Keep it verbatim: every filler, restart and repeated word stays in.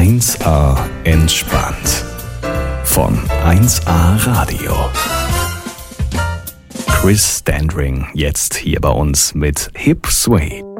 eins A entspannt. Von eins A Radio. Chris Standring jetzt hier bei uns mit Hip Suede.